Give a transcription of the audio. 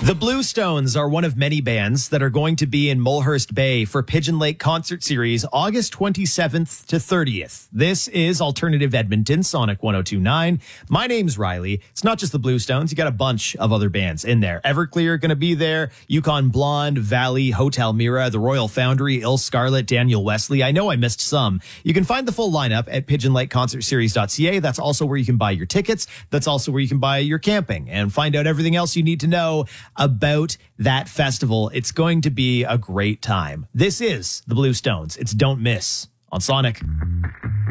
The Bluestones are one of many bands that are going to be in Mulhurst Bay for Pigeon Lake Concert Series August 27th to 30th. This is Alternative Edmonton, Sonic 102.9. My name's Riley. It's not just the Bluestones. You got a bunch of other bands in there. Everclear going to be there. Yukon Blonde, Valley, Hotel Mira, The Royal Foundry, Il Scarlet, Daniel Wesley. I know I missed some. You can find the full lineup at pigeonlakeconcertseries.ca. That's also where you can buy your tickets. That's also where you can buy your camping and find out everything else you need to know about that festival. It's going to be a great time. This is the Bluestones. It's Don't Miss on Sonic.